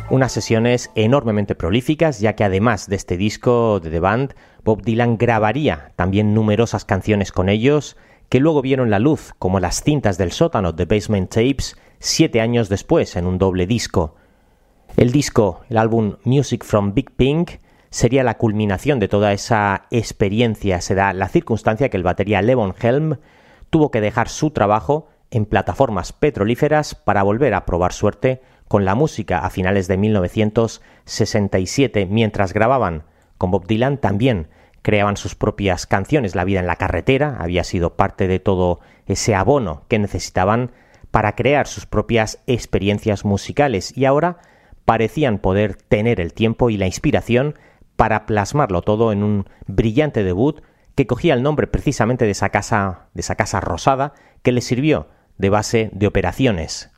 Unas sesiones enormemente prolíficas, ya que además de este disco de The Band, Bob Dylan grabaría también numerosas canciones con ellos que luego vieron la luz, como las cintas del sótano, The Basement Tapes, 7 años después en un doble disco. El disco, el álbum Music from Big Pink, sería la culminación de toda esa experiencia. Se da la circunstancia que el batería Levon Helm tuvo que dejar su trabajo en plataformas petrolíferas para volver a probar suerte con la música a finales de 1967. Mientras grababan con Bob Dylan, también creaban sus propias canciones. La vida en la carretera había sido parte de todo ese abono que necesitaban para crear sus propias experiencias musicales, y ahora parecían poder tener el tiempo y la inspiración para plasmarlo todo en un brillante debut que cogía el nombre precisamente de esa casa rosada que les sirvió de base de operaciones.